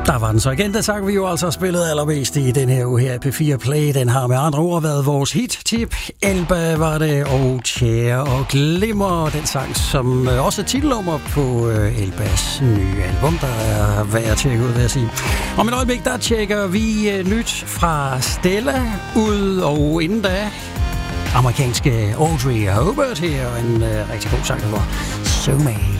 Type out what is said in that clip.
Der var den så igen. Den sang vi jo altså spillet allermest i den her uge her i P4 Play. Den har med andre ord været vores hit-tip. Elba var det, og Tjære og Glimmer. Den sang, som også er titelnummer på Elbas nye album, der er værd at tjekke ud, vil jeg sige. Om et øjeblik, der tjekker vi nyt fra Stella ud, og inden da amerikanske Audrey Hobart her, en rigtig god sang, der var So Made.